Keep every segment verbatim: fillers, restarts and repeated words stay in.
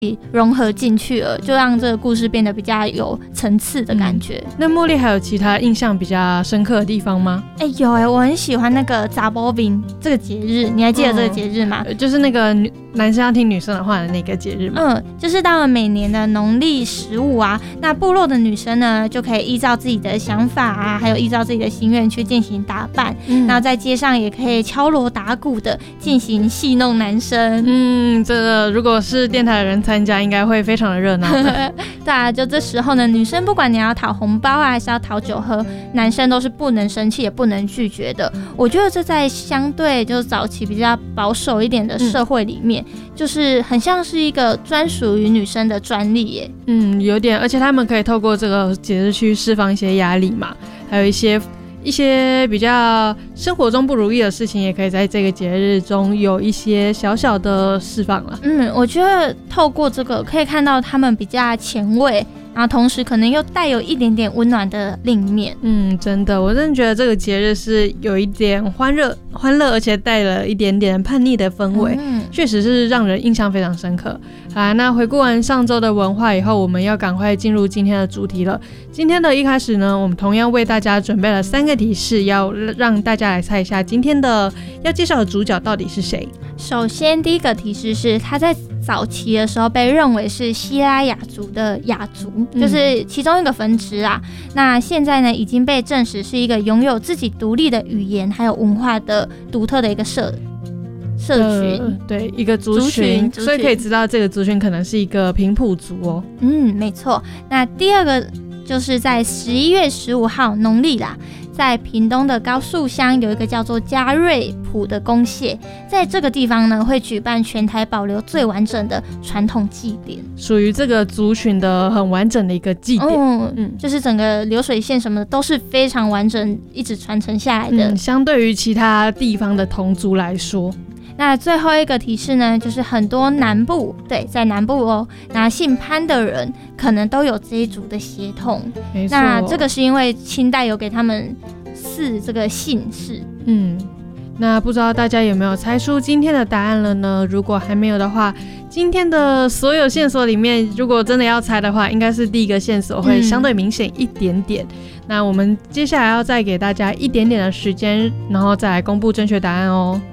融合进去了，就让这个故事变得比较有层次的感觉。 嗯、那茉莉还有其他印象比较深刻的地方吗？ 哎、欸，有哎、欸，我很喜欢那个查埔冰这个节日，你还记得这个节日吗？ 嗯、就是那个男生要听女生的话的那个节日吗？ 嗯，就是到了每年的农历十五啊，那部落的女生呢就可以依照自己的想法啊，还有依照自己的心愿去进行打扮，嗯、然后在街上也可以敲锣打鼓的进行戏弄男生。 嗯，这个如果是电台的人参加，应该会非常的热闹的。 对啊，就这时候呢，女生不管你要讨红包啊，还是要讨酒喝，男生都是不能生气也不能拒绝的。我觉得这在相对就是早期比较保守一点的社会里面，嗯、就是很像是一个专属于女生的专利耶。 嗯，有点，而且他们可以透过这个节日去释放一些压力嘛，还有一些。一些比较生活中不如意的事情，也可以在这个节日中有一些小小的释放了。 嗯，我觉得透过这个可以看到他们比较前卫，然后同时可能又带有一点点温暖的另一面。 嗯，真的，我真的觉得这个节日是有一点欢乐，欢乐，而且带了一点点叛逆的氛围，嗯，确实是让人印象非常深刻。好，那回顾完上周的文化以后，我们要赶快进入今天的主题了。今天的一开始呢，我们同样为大家准备了三个提示，要让大家来猜一下今天的要介绍的主角到底是谁。 首先，第一个提示是他在早期的时候被认为是西拉雅族的雅族，嗯、就是其中一个分支啊。那现在呢，已经被证实是一个拥有自己独立的语言还有文化的独特的一个社社群、呃， 对，一个族 群, 族, 群族群，所以可以知道这个族群可能是一个平埔族哦。 嗯，没错。那第二个就是在十一月十五号农历啦。在屏东的高树乡有一个叫做嘉瑞埔的公廨，在这个地方呢会举办全台保留最完整的传统祭典， 属于这个族群的很完整的一个祭典。 嗯嗯，就是整个流水线什么的都是非常完整，一直传承下来的。 嗯，相对于其他地方的同族来说。 那最后一个提示呢，就是很多南部，对，在南部哦，那姓潘的人可能都有这一族的血统。 没错， 那这个是因为清代有给他们赐这个姓氏。 嗯，那不知道大家有没有猜出今天的答案了呢？如果还没有的话，今天的所有线索里面，如果真的要猜的话，应该是第一个线索会相对明显一点点。嗯、那我们接下来要再给大家一点点的时间，然后再来公布正确答案哦。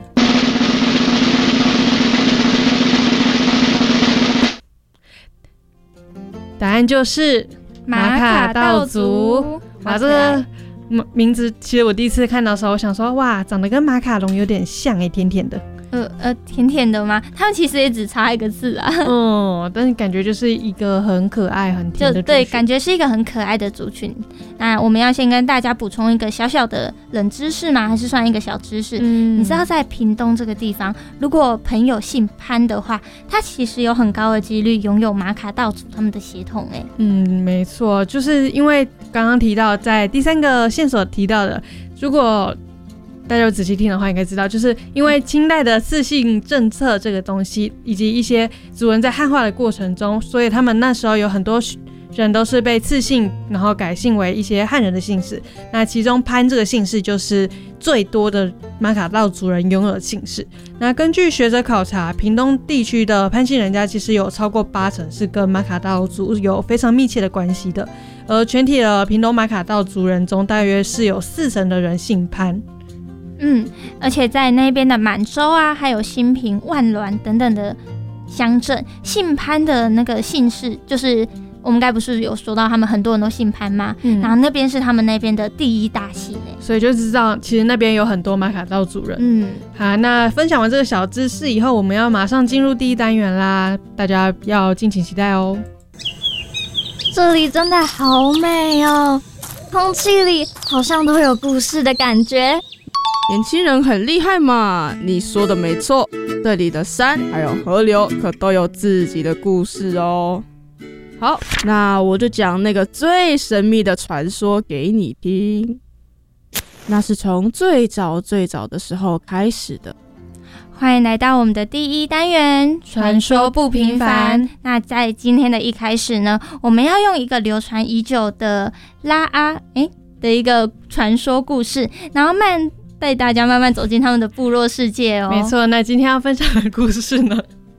答案就是马卡道族。哇，这个名字其实我第一次看到的时候，我想说，哇，长得跟马卡龙有点像诶，甜甜的。 呃呃，甜甜的吗？他们其实也只差一个字啊。 嗯，但是感觉就是一个很可爱、很甜的族群。 对，感觉是一个很可爱的族群。那我们要先跟大家补充一个小小的冷知识吗？还是算一个小知识？嗯，你知道在屏东这个地方，如果朋友姓潘的话，他其实有很高的几率拥有马卡道族他们的血统诶。 嗯，没错，就是因为刚刚提到在第三个线索提到的，如果大家有仔细听的话应该知道，就是因为清代的赐姓政策这个东西，以及一些族人在汉化的过程中，所以他们那时候有很多人都是被赐姓然后改姓为一些汉人的姓氏。那其中潘这个姓氏就是最多的马卡道族人拥有的姓氏。那根据学者考察，屏东地区的潘姓人家其实有超过八成是跟马卡道族有非常密切的关系的，而全体的屏东马卡道族人中大约是有四成的人姓潘。 嗯，而且在那边的满洲啊，还有新平、万峦等等的乡镇，姓潘的那个姓氏，就是我们该不是有说到他们很多人都姓潘吗？嗯，然后那边是他们那边的第一大姓诶， 所以就知道其实那边有很多马卡道族人。嗯，好，那分享完这个小知识以后，我们要马上进入第一单元啦，大家要敬请期待哦。 这里真的好美哦，空气里好像都有故事的感觉。 年轻人很厉害嘛，你说的没错，这里的山还有河流可都有自己的故事哦。好，那我就讲那个最神秘的传说给你听。那是从最早最早的时候开始的。 欢迎来到我们的第一单元，传说不平凡。那在今天的一开始呢，我们要用一个流传已久的拉阿诶的一个传说故事，然后慢带大家慢慢走进他们的部落世界哦。 没错，那今天要分享的故事呢，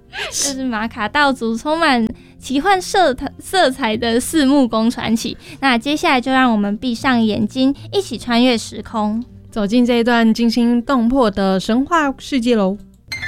就是马卡道族充满奇幻色色彩的四目宫传奇。那接下来就让我们闭上眼睛，一起穿越时空， 走进这一段惊心动魄的神话世界喽。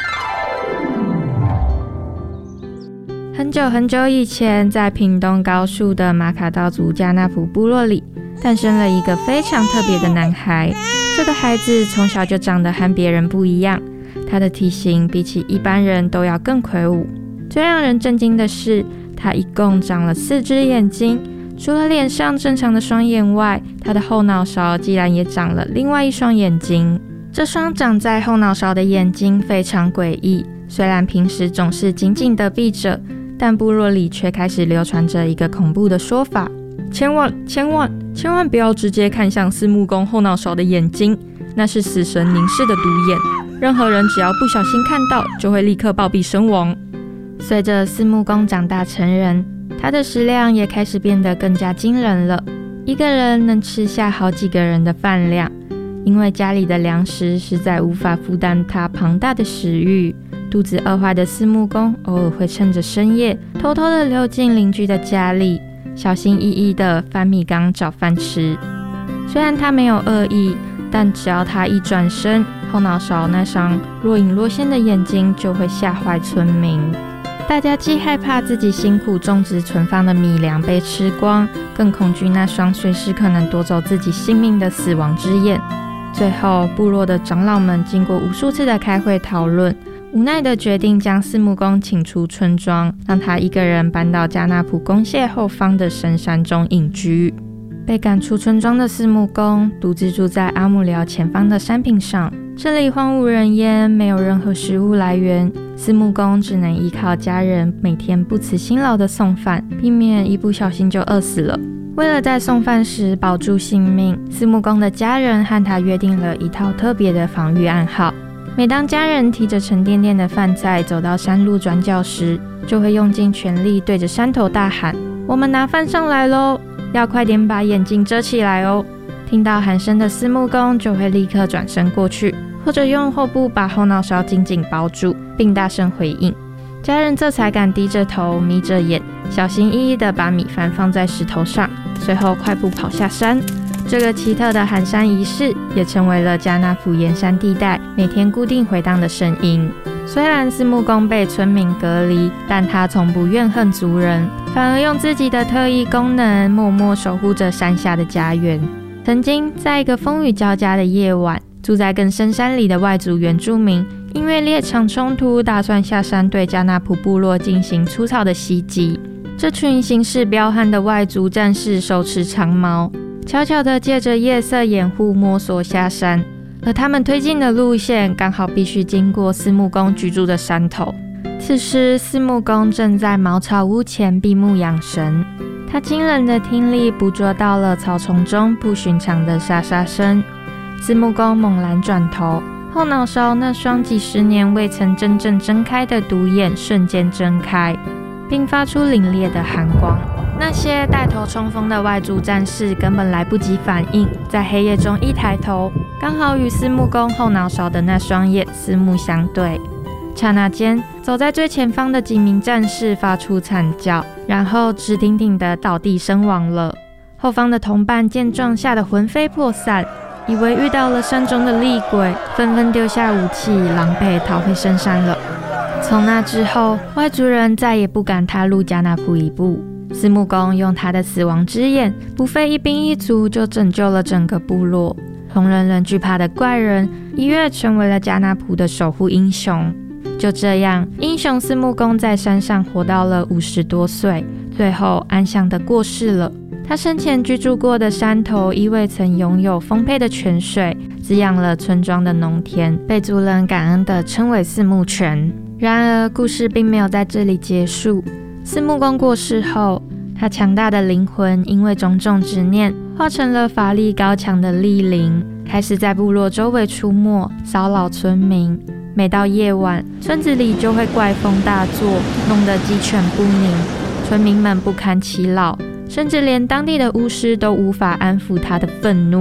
很久很久以前，在屏东高树的马卡道族加纳普部落里，诞生了一个非常特别的男孩。这个孩子从小就长得和别人不一样，他的体型比起一般人都要更魁梧。最让人震惊的是，他一共长了四只眼睛，除了脸上正常的双眼外，他的后脑勺竟然也长了另外一双眼睛。这双长在后脑勺的眼睛非常诡异，虽然平时总是紧紧地闭着，但部落里却开始流传着一个恐怖的说法：千万千万千万不要直接看向四目公后脑勺的眼睛，那是死神凝视的独眼，任何人只要不小心看到，就会立刻暴毙身亡。随着四目公长大成人，他的食量也开始变得更加惊人了，一个人能吃下好几个人的饭量。因为家里的粮食实在无法负担他庞大的食欲，肚子饿坏的四目公偶尔会趁着深夜偷偷地溜进邻居的家里，小心翼翼地翻米缸找饭吃。虽然他没有恶意，但只要他一转身，后脑勺那双若隐若现的眼睛就会吓坏村民。大家既害怕自己辛苦种植存放的米粮被吃光，更恐惧那双随时可能夺走自己性命的死亡之眼。最后，部落的长老们经过无数次的开会讨论，无奈的决定将四目公请出村庄，让他一个人搬到加纳普公廨后方的深山中隐居。被赶出村庄的四目公独自住在阿木寮前方的山坪上，这里荒无人烟，没有任何食物来源，四目公只能依靠家人每天不辞辛劳的送饭，避免一不小心就饿死了。为了在送饭时保住性命，四目公的家人和他约定了一套特别的防御暗号。每当家人提着沉甸甸的饭菜走到山路转角时，就会用尽全力对着山头大喊：我们拿饭上来咯，要快点把眼睛遮起来哦。听到喊声的四目公就会立刻转身过去，或者用后部把后脑勺紧紧包住，并大声回应。家人这才敢低着头眯着眼，小心翼翼地把米饭放在石头上，随后快步跑下山。这个奇特的喊山仪式也成为了加纳普沿山地带每天固定回荡的声音。虽然四目公被村民隔离，但他从不怨恨族人，反而用自己的特异功能默默守护着山下的家园。曾经在一个风雨交加的夜晚，住在更深山里的外族原住民因为猎场冲突，打算下山对加纳普部落进行粗糙的袭击。这群行事彪悍的外族战士手持长矛，悄悄地借着夜色掩护摸索下山，而他们推进的路线刚好必须经过四目公居住的山头。此时四目公正在茅草屋前闭目养神，他惊人的听力捕捉到了草丛中不寻常的沙沙声。四目公猛然转头，后脑勺那双几十年未曾真正睁开的独眼瞬间睁开，并发出凛冽的寒光。那些带头冲锋的外族战士根本来不及反应，在黑夜中一抬头，刚好与四目公后脑勺的那双眼四目相对。刹那间，走在最前方的几名战士发出惨叫，然后直挺挺地倒地身亡了。后方的同伴见状，吓得魂飞魄散，以为遇到了山中的厉鬼，纷纷丢下武器，狼狈逃回深山了。从那之后，外族人再也不敢踏入加纳普一步。四目公用他的死亡之眼，不费一兵一卒就拯救了整个部落。从人人惧怕的怪人，一跃成为了加纳普的守护英雄。就这样，英雄四目公在山上活到了五十多岁，最后安详地过世了。他生前居住过的山头，因为曾拥有丰沛的泉水，滋养了村庄的农田，被族人感恩地称为四目泉。然而，故事并没有在这里结束。四目公过世后，他强大的灵魂因为种种执念，化成了法力高强的厉灵，开始在部落周围出没，骚扰村民。每到夜晚，村子里就会怪风大作，弄得鸡犬不宁，村民们不堪其扰，甚至连当地的巫师都无法安抚他的愤怒。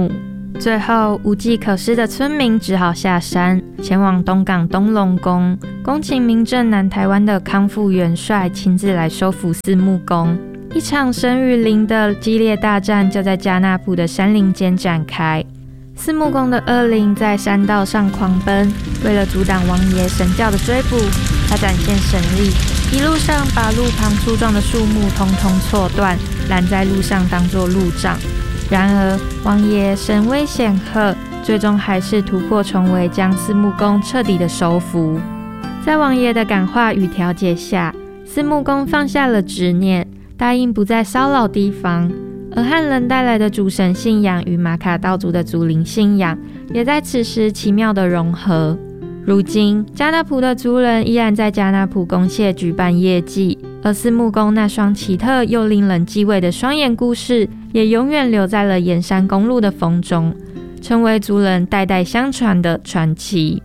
最后无计可施的村民只好下山，前往东港东龙宫，恭请名震南台湾的康复元帅亲自来收复四目宫。一场神与灵的激烈大战就在加纳普的山林间展开。四目宫的恶灵在山道上狂奔，为了阻挡王爷神教的追捕，他展现神力，一路上把路旁粗壮的树木通通挫断，拦在路上当作路障。然而王爷神威显赫，最终还是突破重围，将四目宫彻底的收服。在王爷的感化与调解下，四目宫放下了执念，答应不再骚扰地方。而汉人带来的主神信仰与马卡道族的祖灵信仰，也在此时奇妙的融合。如今加纳普的族人依然在加纳普公廨举办夜祭，而四目宫那双奇特又令人忌讳的双眼故事，也永远留在了沿山公路的风中，成为族人代代相传的传奇。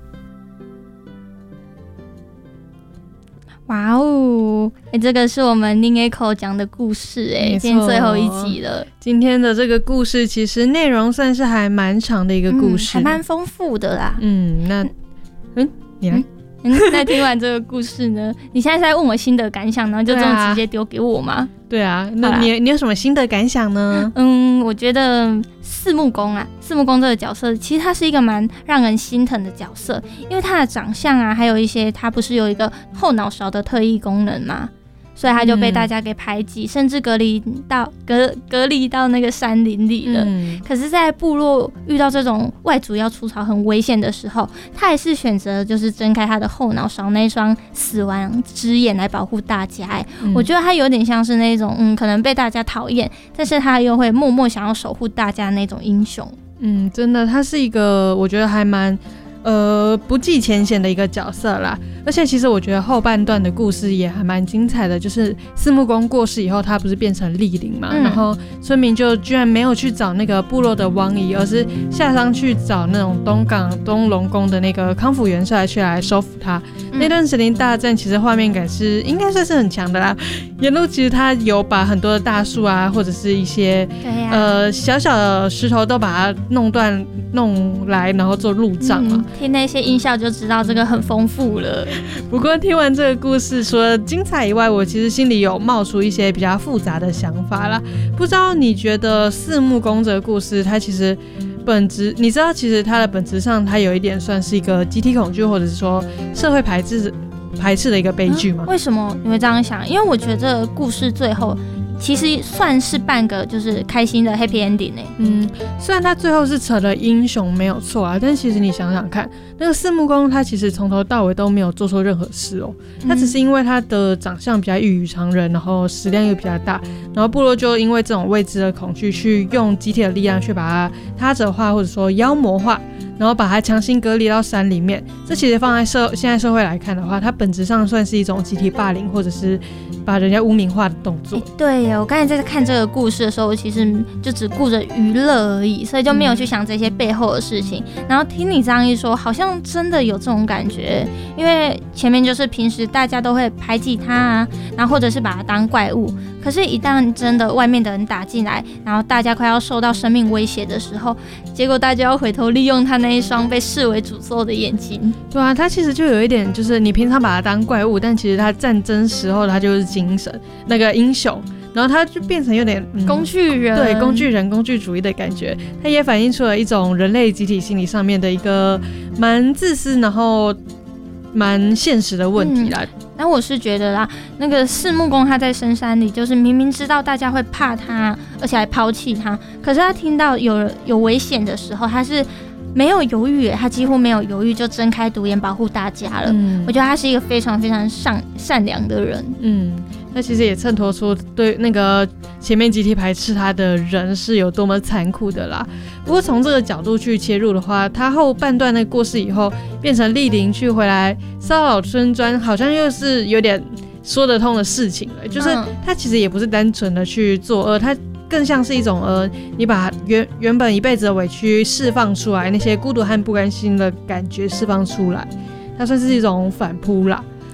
哇哦，哎，这个是我们林 Echo 讲的故事，哎，今天最后一集了。 今天的这个故事其实内容算是还蛮长的一个故事， 嗯、还蛮丰富的啦。 嗯，那嗯，你来。 嗯，那听完这个故事呢，你现在是在问我心得感想，然后就这么直接丢给我吗？ 对啊，那你你有什么心得感想呢？ 嗯，我觉得四目宫啊，四目宫这个角色，其实他是一个蛮让人心疼的角色，因为他的长相啊，还有一些他不是有一个后脑勺的特异功能吗？所以他就被大家给排挤，嗯、甚至隔离到隔隔离到那个山林里了。嗯、可是，在部落遇到这种外族要出草很危险的时候，他还是选择就是睁开他的后脑勺那双死亡之眼来保护大家。哎、嗯，我觉得他有点像是那种嗯，可能被大家讨厌，但是他又会默默想要守护大家的那种英雄。 嗯，真的，他是一个我觉得还蛮。呃，不计前嫌的一个角色啦，而且其实我觉得后半段的故事也还蛮精彩的，就是四目宫过世以后，他不是变成厉灵嘛、嗯，然后村民就居然没有去找那个部落的王姨，而是下山去找那种东港东龙宫的那个康复元帅去来收服他。嗯、那段神灵大战其实画面感是应该算是很强的啦，沿路其实他有把很多的大树啊，或者是一些、啊、呃小小的石头都把它弄断弄来，然后做路障嘛。嗯听那些音效就知道这个很丰富了。 不过听完这个故事，除了精彩以外，我其实心里有冒出一些比较复杂的想法啦。不知道你觉得四目宫这个故事，它其实本质，你知道其实它的本质上，它有一点算是一个集体恐惧，或者是说社会排斥排斥的一个悲剧吗、 嗯？为什么你会这样想？因为我觉得这个故事最后。其实算是半个就是开心的 happy ending 呢、欸。 嗯，虽然他最后是成了英雄没有错啊，但其实你想想看，那个四目宫他其实从头到尾都没有做错任何事哦，他只是因为他的长相比较异于常人，然后食量又比较大，然后部落就因为这种未知的恐惧，去用集体的力量去把他他者化或者说妖魔化。然后把它强行隔离到山里面，这其实放在社现在社会来看的话，它本质上算是一种集体霸凌，或者是把人家污名化的动作。 欸、对耶，我刚才在看这个故事的时候，我其实就只顾着娱乐而已，所以就没有去想这些背后的事情。嗯、然后听你这样一说，好像真的有这种感觉，因为前面就是平时大家都会排挤他啊，然后或者是把他当怪物。可是，一旦真的外面的人打进来，然后大家快要受到生命威胁的时候，结果大家要回头利用他那一双被视为诅咒的眼睛。 对啊，他其实就有一点，就是你平常把他当怪物，但其实他战争时候他就是精神那个英雄，然后他就变成有点、嗯、 工具人， 对，工具人、工具主义的感觉。他也反映出了一种人类集体心理上面的一个蛮自私，然后蛮现实的问题啦。嗯那我是觉得啦，那个四目宫他在深山里，就是明明知道大家会怕他，而且还抛弃他，可是他听到有有危险的时候，他是没有犹豫，他几乎没有犹豫就睁开独眼保护大家了。嗯、我觉得他是一个非常非常善善良的人。嗯， 那其实也衬托出对那个前面集体排斥他的人是有多么残酷的啦。不过从这个角度去切入的话，他后半段那个过世以后，变成厉灵去回来骚扰村庄，好像又是有点说得通的事情了。就是他其实也不是单纯的去作恶，他更像是一种呃，你把原原本一辈子的委屈释放出来，那些孤独和不甘心的感觉释放出来，它算是一种反扑啦。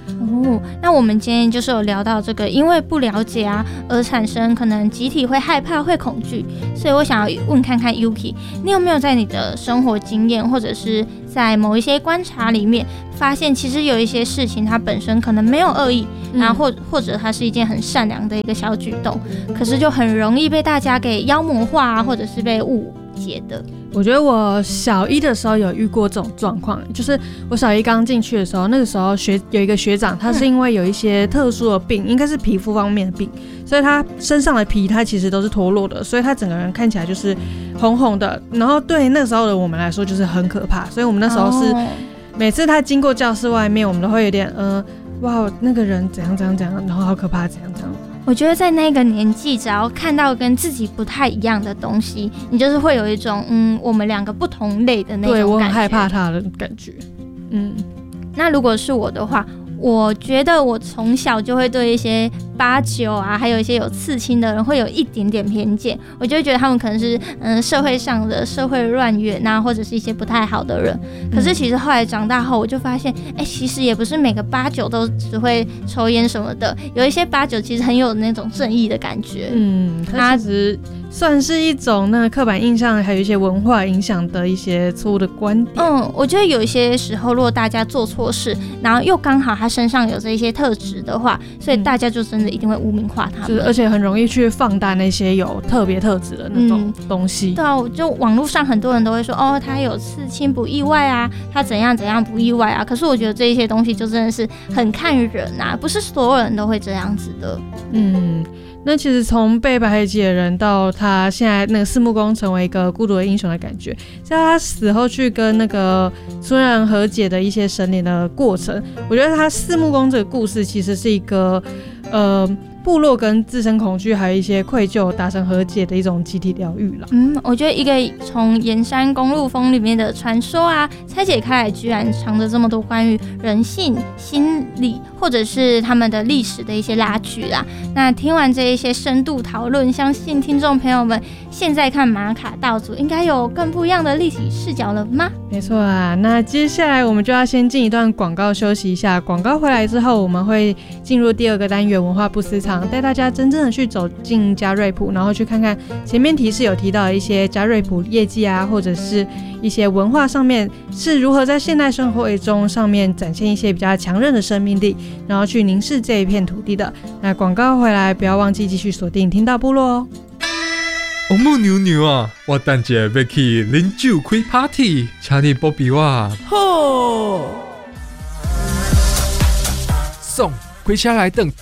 哦，那我们今天就是有聊到这个，因为不了解啊，而产生可能集体会害怕、会恐惧，所以我想要问看看 Yuki， 你有没有在你的生活经验，或者是在某一些观察里面，发现其实有一些事情它本身可能没有恶意，嗯、然后或或者它是一件很善良的一个小举动，可是就很容易被大家给妖魔化啊，或者是被误解的。 我觉得我小一的时候有遇过这种状况，就是我小一刚进去的时候，那个时候学有一个学长，他是因为有一些特殊的病，应该是皮肤方面的病，所以他身上的皮他其实都是脱落的，所以他整个人看起来就是红红的，然后对那时候的我们来说就是很可怕，所以我们那时候是每次他经过教室外面，我们都会有点呃，哇，那个人怎样怎样怎样，然后好可怕，怎样怎样。 我觉得在那个年纪，只要看到跟自己不太一样的东西，你就是会有一种嗯，我们两个不同类的那种感觉。 对，我很害怕他的感觉。嗯， 那如果是我的话，我觉得我从小就会对一些八九啊，还有一些有刺青的人会有一点点偏见，我就会觉得他们可能是嗯社会上的社会乱源啊，或者是一些不太好的人。可是其实后来长大后，我就发现，哎、欸，其实也不是每个八九都只会抽烟什么的，有一些八九其实很有那种正义的感觉。 嗯，它其实算是一种那个刻板印象，还有一些文化影响的一些错误的观点。 嗯，我觉得有一些时候，如果大家做错事，然后又刚好他身上有这一些特质的话，所以大家就真的一定会污名化他们， 就是而且很容易去放大那些有特别特质的那种东西。 嗯、对啊，就网络上很多人都会说，哦，他有刺青不意外啊，他怎样怎样不意外啊。可是我觉得这一些东西就真的是很看人啊，不是所有人都会这样子的。 嗯。那其实从被排挤的人到他现在那个四目公成为一个孤独的英雄的感觉，在他死后去跟那个村人和解的一些神灵的过程，我觉得他四目公这个故事其实是一个呃部落跟自身恐惧还有一些愧疚达成和解的一种集体疗愈啦。 嗯，我觉得一个从盐山公路风里面的传说啊拆解开来，居然藏着这么多关于人性心理或者是他们的历史的一些拉锯啦。那听完这一些深度讨论，相信听众朋友们现在看马卡道族应该有更不一样的立体视角了吗？ 没错啊，那接下来我们就要先进一段广告休息一下，广告回来之后我们会进入第二个单元文化不私藏，带大家真正的去走进嘉瑞埔，然后去看看前面提示有提到的一些嘉瑞埔业绩啊，或者是一些文化上面是如何在现代生活中上面展现一些比较强韧的生命力，然后去凝视这一片土地的。那广告回来不要忘记继续锁定听到部落哦。 王母娘娘啊，我等一下要去啉酒开 party， 请你保庇我。 好，送开车来等。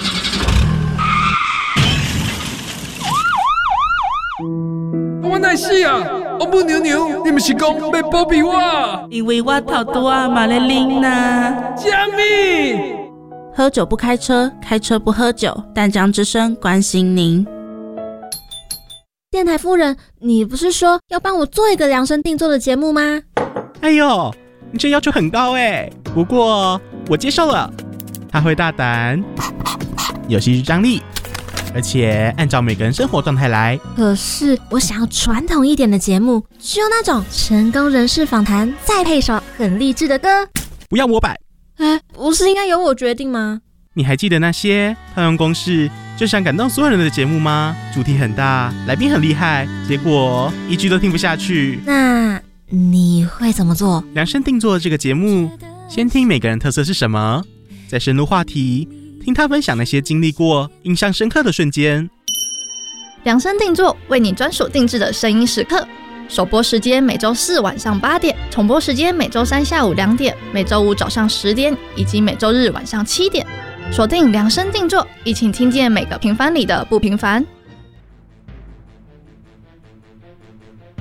我哪是啊？王母娘娘，你不是讲要保庇我？ 因为我头拄啊嘛咧啉呐。 虾米？ 喝酒不开车，开车不喝酒。淡江之声关心您。 电台夫人，你不是说要帮我做一个量身定做的节目吗？ 哎呦，你这要求很高哎，不过我接受了。他会大胆，有戏剧张力，而且按照每个人生活状态来。 可是我想要传统一点的节目，就那种成功人士访谈，再配首很励志的歌。 不要模板。 哎，不是应该由我决定吗？ 你还记得那些套用公式就想感动所有人的节目吗？主题很大，来宾很厉害，结果一句都听不下去。 那你会怎么做？ 量身定做这个节目，先听每个人特色是什么，再深入话题，听他分享那些经历过印象深刻的瞬间。 量身定做，为你专属定制的声音时刻。首播时间每周四晚上八点，重播时间每周三下午两点，每周五早上十点，以及每周日晚上七点。锁定量身定做，一起听见每个平凡里的不平凡。